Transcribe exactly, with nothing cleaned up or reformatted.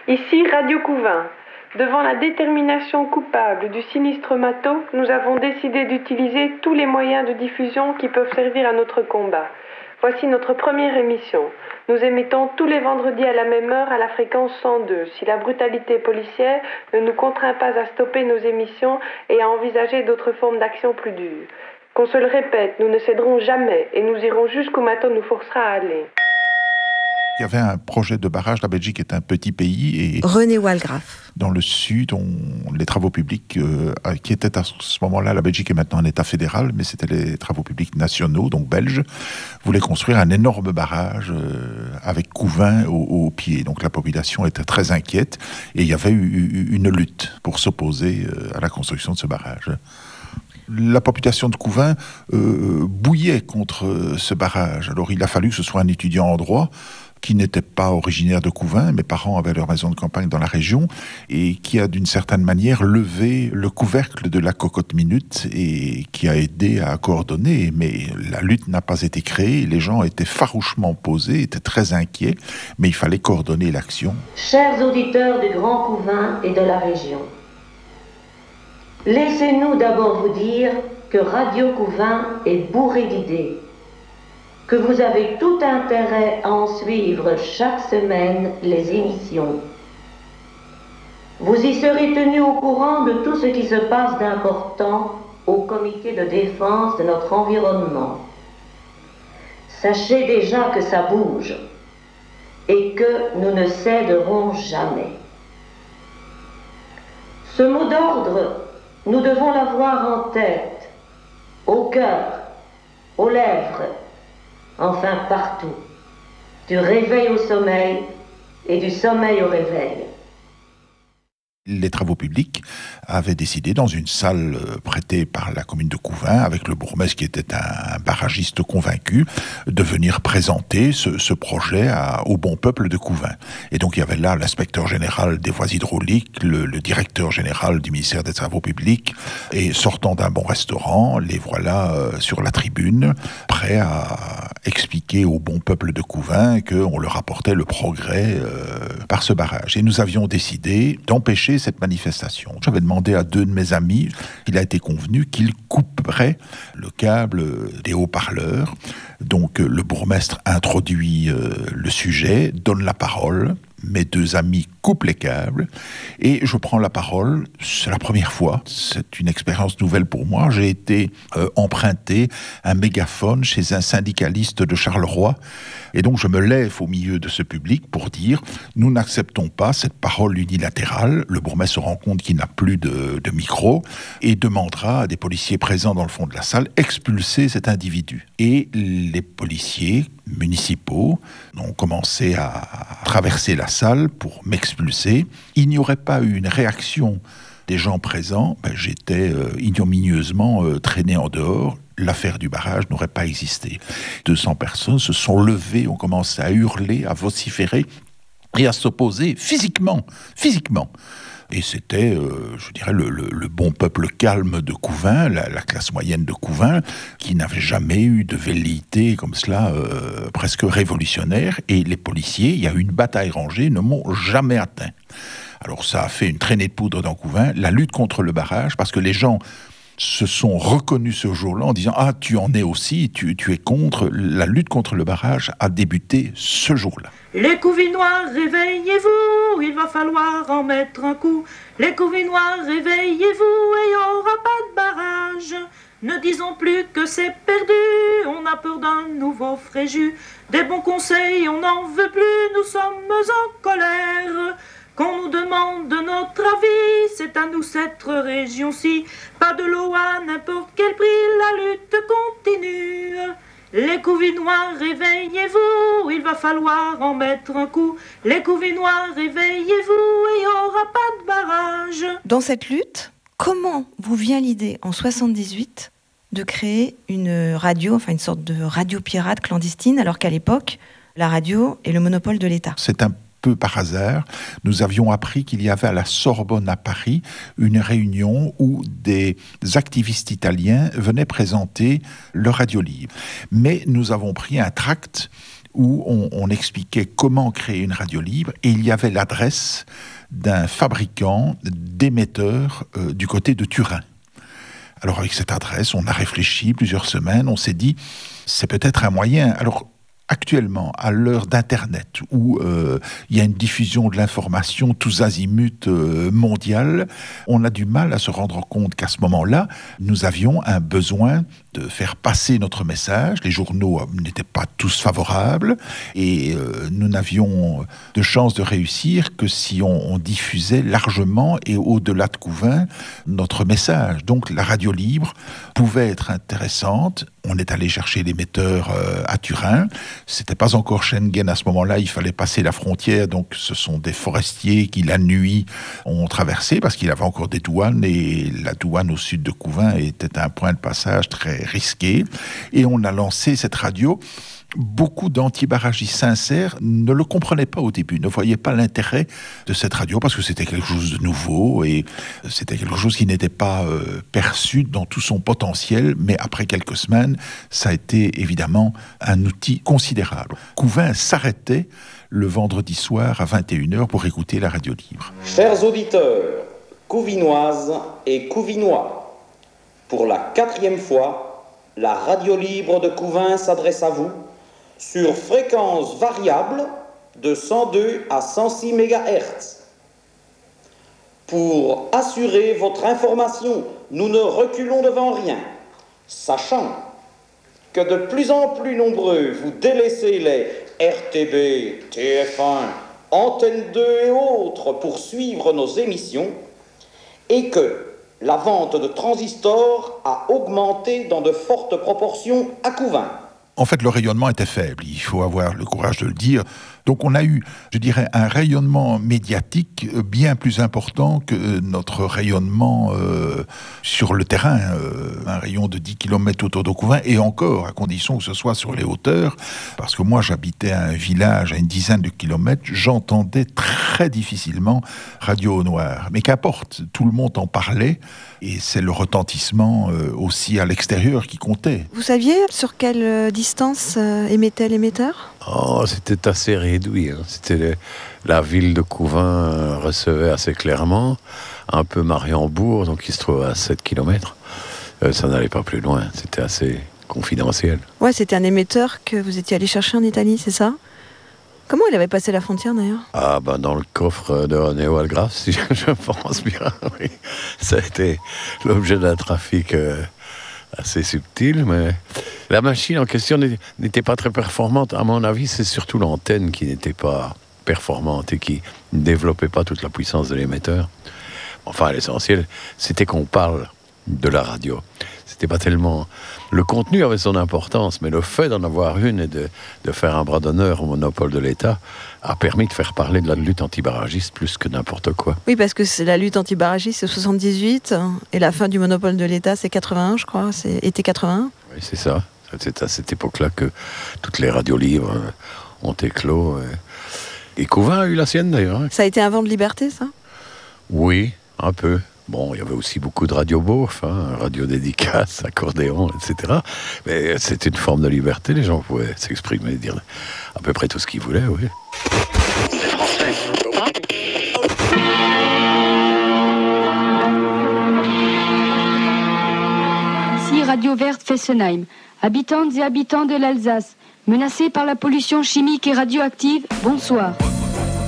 Ici Radio Couvain. Devant la détermination coupable du sinistre Mato, nous avons décidé d'utiliser tous les moyens de diffusion qui peuvent servir à notre combat. Voici notre première émission. Nous émettons tous les vendredis à la même heure à la fréquence cent deux. Si la brutalité policière ne nous contraint pas à stopper nos émissions et à envisager d'autres formes d'action plus dures. Qu'on se le répète, nous ne céderons jamais et nous irons jusqu'où Mato nous forcera à aller. Il y avait un projet de barrage. La Belgique est un petit pays. Et René Walgraff. Dans le sud, on, les travaux publics, euh, qui étaient à ce moment-là, la Belgique est maintenant un État fédéral, mais c'était les travaux publics nationaux, donc belges, voulaient construire un énorme barrage euh, avec Couvain au, au pied. Donc la population était très inquiète et il y avait eu une lutte pour s'opposer euh, à la construction de ce barrage. La population de Couvain euh, bouillait contre ce barrage. Alors il a fallu que ce soit un étudiant en droit qui n'était pas originaire de Couvain. Mes parents avaient leur maison de campagne dans la région et qui a d'une certaine manière levé le couvercle de la cocotte minute et qui a aidé à coordonner. Mais la lutte n'a pas été créée, les gens étaient farouchement opposés, étaient très inquiets, mais il fallait coordonner l'action. Chers auditeurs du Grand Couvain et de la région, laissez-nous d'abord vous dire que Radio Couvain est bourré d'idées, que vous avez tout intérêt à en suivre chaque semaine les émissions. Vous y serez tenus au courant de tout ce qui se passe d'important au comité de défense de notre environnement. Sachez déjà que ça bouge et que nous ne céderons jamais. Ce mot d'ordre, nous devons l'avoir en tête, au cœur, aux lèvres, enfin partout, du réveil au sommeil et du sommeil au réveil. Les travaux publics avaient décidé, dans une salle prêtée par la commune de Couvain, avec le bourgmestre qui était un barragiste convaincu, de venir présenter ce, ce projet à, au bon peuple de Couvain. Et donc il y avait là l'inspecteur général des voies hydrauliques, le, le directeur général du ministère des Travaux publics, et sortant d'un bon restaurant, les voilà euh, sur la tribune, prêts à expliquer au bon peuple de Couvain qu'on leur apportait le progrès euh, par ce barrage. Et nous avions décidé d'empêcher cette manifestation. J'avais demandé à deux de mes amis, il a été convenu qu'ils couperaient le câble des haut-parleurs. Donc le bourgmestre introduit euh, le sujet, donne la parole, mes deux amis coupent les câbles et je prends la parole. C'est la première fois, c'est une expérience nouvelle pour moi. J'ai été euh, emprunté un mégaphone chez un syndicaliste de Charleroi et donc je me lève au milieu de ce public pour dire nous n'acceptons pas cette parole unilatérale. Le bourgmestre se rend compte qu'il n'a plus de, de micro et demandera à des policiers présents dans le fond de la salle expulser cet individu. Et les policiers municipaux ont commencé à traverser la salle pour m'expulser. Il n'y aurait pas eu une réaction des gens présents, ben j'étais euh, ignominieusement euh, traîné en dehors. L'affaire du barrage n'aurait pas existé. deux cents personnes se sont levées, ont commencé à hurler, à vociférer et à s'opposer physiquement, physiquement. Et c'était, euh, je dirais, le, le, le bon peuple calme de Couvain, la, la classe moyenne de Couvain, qui n'avait jamais eu de velléité comme cela, euh, presque révolutionnaire. Et les policiers, il y a eu une bataille rangée, ne m'ont jamais atteint. Alors ça a fait une traînée de poudre dans Couvain, la lutte contre le barrage, parce que les gens se sont reconnus ce jour-là en disant « Ah, tu en es aussi, tu, tu es contre ». La lutte contre le barrage a débuté ce jour-là. Les Couvinois, réveillez-vous, il va falloir en mettre un coup. Les Couvinois, réveillez-vous, et il n'y aura pas de barrage. Ne disons plus que c'est perdu, on a peur d'un nouveau fréjus. Des bons conseils, on n'en veut plus, nous sommes en colère. Qu'on nous demande de notre avis, c'est à nous cette région-ci. Pas de l'eau à n'importe quel prix, la lutte continue. Les Couvinois, réveillez-vous, il va falloir en mettre un coup. Les Couvinois, réveillez-vous, et il n'y aura pas de barrage. Dans cette lutte, comment vous vient l'idée, en soixante-dix-huit, de créer une radio, enfin une sorte de radio pirate clandestine, alors qu'à l'époque, la radio est le monopole de l'État ? C'est un peu par hasard, nous avions appris qu'il y avait à la Sorbonne à Paris une réunion où des activistes italiens venaient présenter le radio libre. Mais nous avons pris un tract où on, on expliquait comment créer une radio libre, et il y avait l'adresse d'un fabricant d'émetteurs euh, du côté de Turin. Alors avec cette adresse, on a réfléchi plusieurs semaines, on s'est dit, c'est peut-être un moyen. Alors actuellement, à l'heure d'Internet, où euh, il y a une diffusion de l'information tous azimuts euh, mondiale, on a du mal à se rendre compte qu'à ce moment-là, nous avions un besoin de faire passer notre message. Les journaux n'étaient pas tous favorables, et euh, nous n'avions de chance de réussir que si on, on diffusait largement et au-delà de Couvain notre message. Donc la radio libre pouvait être intéressante. On est allé chercher l'émetteur euh, à Turin. C'était pas encore Schengen à ce moment-là, il fallait passer la frontière, donc ce sont des forestiers qui la nuit ont traversé parce qu'il y avait encore des douanes, et la douane au sud de Couvain était un point de passage très risqué, et on a lancé cette radio. Beaucoup d'antibarragistes sincères ne le comprenaient pas au début, ne voyaient pas l'intérêt de cette radio parce que c'était quelque chose de nouveau et c'était quelque chose qui n'était pas euh, perçu dans tout son potentiel, mais après quelques semaines, ça a été évidemment un outil considérable. Couvain s'arrêtait le vendredi soir à vingt et une heures pour écouter la radio libre. Chers auditeurs, Couvinoises et Couvinois, pour la quatrième fois, la radio libre de Couvain s'adresse à vous sur fréquence variable de cent deux à cent six mégahertz. Pour assurer votre information, nous ne reculons devant rien, sachant que de plus en plus nombreux vous délaissez les R T B, T F un, Antenne deux et autres pour suivre nos émissions, et que la vente de transistors a augmenté dans de fortes proportions à Couvain. En fait, le rayonnement était faible, il faut avoir le courage de le dire. Donc on a eu, je dirais, un rayonnement médiatique bien plus important que notre rayonnement euh, sur le terrain. Euh, un rayon de dix kilomètres autour de Couvain, et encore, à condition que ce soit sur les hauteurs, parce que moi j'habitais à un village à une dizaine de kilomètres, j'entendais très difficilement Radio au Noir. Mais qu'importe, tout le monde en parlait, et c'est le retentissement euh, aussi à l'extérieur qui comptait. Vous saviez sur quelle distance euh, émettait l'émetteur ? Oh, c'était assez réduit. Hein. C'était le, la ville de Couvain euh, recevait assez clairement, un peu Mariembourg, donc il se trouve à sept kilomètres. Euh, ça n'allait pas plus loin, c'était assez confidentiel. Ouais, c'était un émetteur que vous étiez allé chercher en Italie, c'est ça ? Comment il avait passé la frontière d'ailleurs ? Ah, ben dans le coffre de Néo Algraf, si je, je pense bien, oui. Ça a été l'objet d'un trafic euh, assez subtil, mais la machine en question n'était pas très performante. À mon avis, c'est surtout l'antenne qui n'était pas performante et qui ne développait pas toute la puissance de l'émetteur. Enfin, l'essentiel, c'était qu'on parle de la radio. C'était pas tellement... Le contenu avait son importance, mais le fait d'en avoir une et de, de faire un bras d'honneur au monopole de l'État a permis de faire parler de la lutte antibarragiste plus que n'importe quoi. Oui, parce que c'est la lutte antibarragiste, c'est soixante-dix-huit, et la fin du monopole de l'État, c'est quatre-vingt-un, je crois, c'est été quatre-vingt-un. Oui, c'est ça. C'est à cette époque-là que toutes les radios libres ont éclos. Et Couvain a eu la sienne, d'ailleurs. Ça a été un vent de liberté, ça ? Oui, un peu. Bon, il y avait aussi beaucoup de radios beaufs, hein, radio dédicaces, accordéon, et cetera. Mais c'était une forme de liberté, les gens pouvaient s'exprimer, dire à peu près tout ce qu'ils voulaient, oui. C'est français. Ici Radio Verte Fessenheim. Habitantes et habitants de l'Alsace, menacés par la pollution chimique et radioactive, bonsoir.